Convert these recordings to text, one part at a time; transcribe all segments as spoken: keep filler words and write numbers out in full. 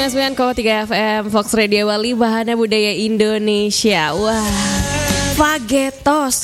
sembilan koma tiga F M Fox Radio Bali, Bahana Budaya Indonesia. Wah, Fagetos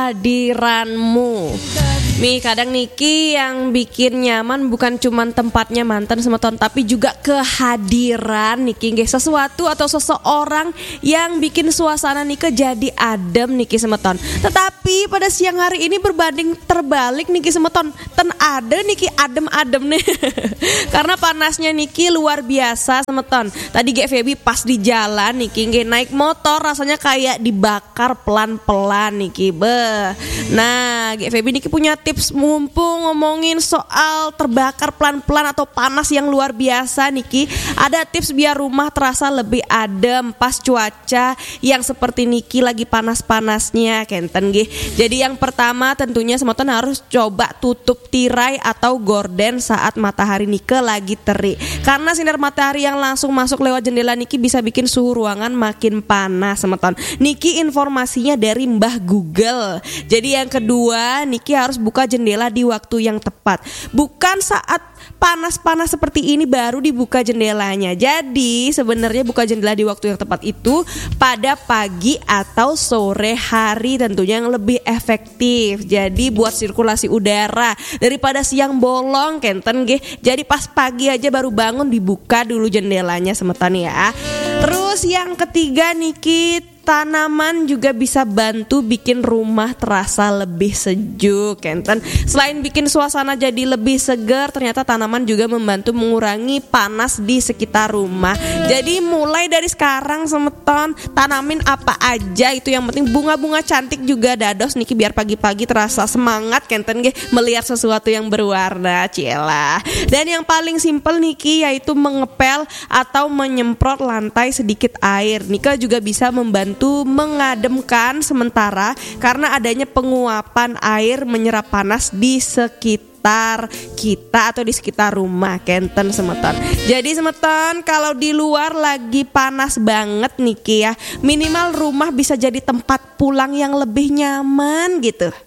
kehadiranmu. Mi kadang Niki yang bikin nyaman bukan cuman tempatnya mantan semeton, tapi juga kehadiran Niki nggih, sesuatu atau seseorang yang bikin suasana Niki jadi adem Niki semeton. Tetapi pada siang hari ini berbanding terbalik Niki semeton, ten ada Niki adem-adem nih. Karena panasnya Niki luar biasa semeton. Tadi G Feby pas di jalan Niki nggih naik motor rasanya kayak dibakar pelan-pelan Niki. Beh. Nah, G Feby Niki punya tips mumpung ngomongin soal terbakar pelan-pelan atau panas yang luar biasa Niki. Ada tips biar rumah terasa lebih adem pas cuaca yang seperti Niki lagi panas-panasnya kenten nggih. Jadi yang pertama tentunya semeton harus coba tutup tirai atau gorden saat matahari Niki lagi terik. Karena sinar matahari yang langsung masuk lewat jendela Niki bisa bikin suhu ruangan makin panas semeton. Niki informasinya dari Mbah Google. Jadi yang kedua Niki harus buka jendela di waktu yang tepat. Bukan saat panas-panas seperti ini baru dibuka jendelanya. Jadi sebenarnya buka jendela di waktu yang tepat itu pada pagi atau sore hari tentunya yang lebih efektif. Jadi buat sirkulasi udara daripada siang bolong kenten nggih. Jadi pas pagi aja baru bangun dibuka dulu jendelanya semeton ya. Terus yang ketiga Niki, tanaman juga bisa bantu bikin rumah terasa lebih sejuk kenten. Selain bikin suasana jadi lebih segar, ternyata tanaman juga membantu mengurangi panas di sekitar rumah. Jadi mulai dari sekarang semeton tanamin apa aja itu, yang penting bunga-bunga cantik juga dados Niki biar pagi-pagi terasa semangat kenten nggih melihat sesuatu yang berwarna cielah. Dan yang paling simpel Niki yaitu mengepel atau menyemprot lantai sedikit air. Niki juga bisa membantu mengademkan sementara karena adanya penguapan air menyerap panas di sekitar kita atau di sekitar rumah kenten semeton. Jadi semeton kalau di luar lagi panas banget Niki ya, minimal rumah bisa jadi tempat pulang yang lebih nyaman gitu.